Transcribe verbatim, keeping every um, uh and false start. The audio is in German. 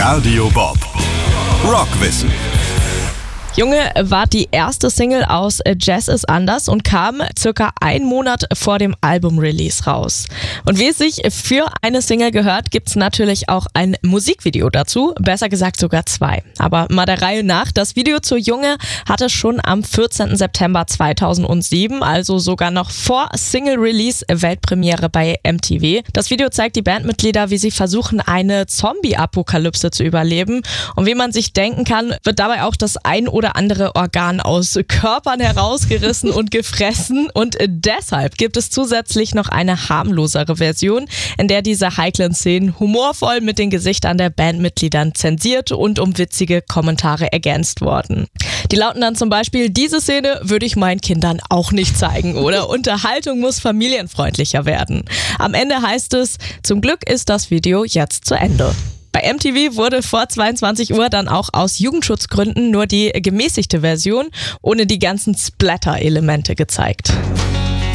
Radio Bob. Rockwissen. Junge war die erste Single aus Jazz ist anders und kam circa einen Monat vor dem Album-Release raus. Und wie es sich für eine Single gehört, gibt's natürlich auch ein Musikvideo dazu, besser gesagt sogar zwei. Aber mal der Reihe nach, das Video zu Junge hatte schon am vierzehnten September zweitausendsieben, also sogar noch vor Single-Release, Weltpremiere bei M T V. Das Video zeigt die Bandmitglieder, wie sie versuchen, eine Zombie-Apokalypse zu überleben. Und wie man sich denken kann, wird dabei auch das ein oder andere Organ aus Körpern herausgerissen und gefressen. Und deshalb gibt es zusätzlich noch eine harmlosere Version, in der diese heiklen Szenen humorvoll mit den Gesichtern der Bandmitgliedern zensiert und um witzige Kommentare ergänzt wurden. Die lauten dann zum Beispiel: Diese Szene würde ich meinen Kindern auch nicht zeigen, oder Unterhaltung muss familienfreundlicher werden. Am Ende heißt es: Zum Glück ist das Video jetzt zu Ende. Bei M T V wurde vor zweiundzwanzig Uhr dann auch aus Jugendschutzgründen nur die gemäßigte Version ohne die ganzen Splatter-Elemente gezeigt.